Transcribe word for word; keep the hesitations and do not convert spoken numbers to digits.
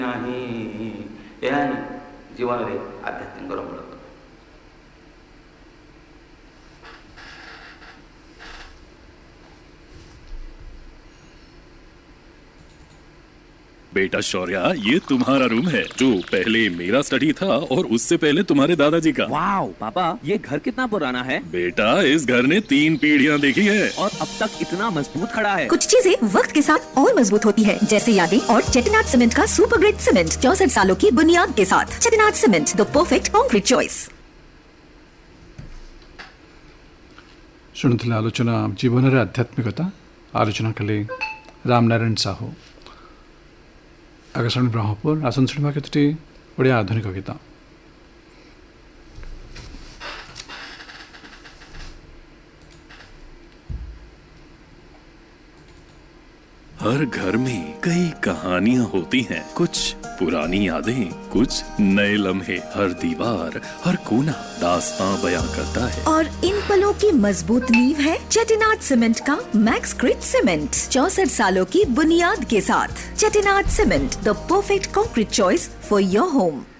ନାହିଁ। ଏହା ହିଁ ଜୀବନରେ ଆଧ୍ୟାତ୍ମିକର ମୂଳ। बेटा शौर्या, ये तुम्हारा रूम है जो पहले मेरा स्टडी था और उससे पहले तुम्हारे दादाजी का। वाओ पापा, ये घर कितना पुराना है। बेटा, इस घर ने तीन पीढ़ियां देखी है और अब तक इतना मजबूत खड़ा है। कुछ चीजें वक्त के साथ और मजबूत होती है, जैसे यादें और चेटिनाट सीमेंट का सुपर ग्रेट सीमेंट चौसठ सालों की बुनियाद के साथ। चेटिनाट cement, the perfect concrete choice. शुणुथिले आलोचना जीवन आध्यात्मिकता आलोचना कले रामनारायण साहू। आकाशवाणी ब्रह्मपुर आसन शुणा केतोटी ओडिया आधुनिक गीत। हर घर में कई कहानियां होती हैं, कुछ पुरानी यादें, कुछ नए लम्हे। हर दीवार, हर कोना दास्तां बयां करता है। और इन पलों की मजबूत नींव है चेटिनाट सीमेंट का मैक्स ग्रिड सीमेंट चौसठ सालों की बुनियाद के साथ। चेटिनाट cement, the perfect concrete choice for your home.